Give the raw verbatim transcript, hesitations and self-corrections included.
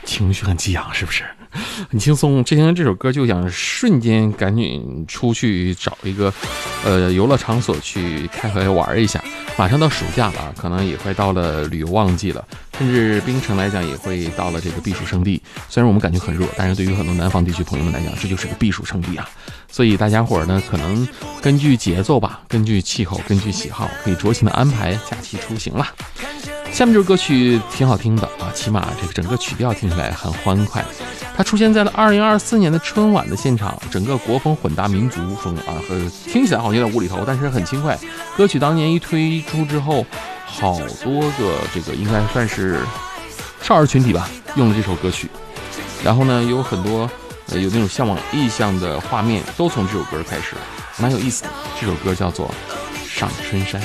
情绪很激昂，是不是？很轻松。之前这首歌就想瞬间赶紧出去找一个呃游乐场所去开开玩一下。马上到暑假了，可能也快到了旅游旺季了，甚至槟城来讲也会到了这个避暑胜地。虽然我们感觉很热，但是对于很多南方地区朋友们来讲，这就是个避暑胜地啊。所以大家伙呢，可能根据节奏吧，根据气候，根据喜好，可以酌情的安排假期出行了。下面这首歌曲挺好听的啊，起码这个整个曲调听起来很欢快。它出现在了二零二四年的春晚的现场，整个国风混搭民族风啊，和听起来好像有点无厘头，但是很轻快。歌曲当年一推出之后，好多个这个应该算是少儿群体吧，用了这首歌曲。然后呢，有很多呃有那种向往意象的画面，都从这首歌开始，蛮有意思的。这首歌叫做《上春山》。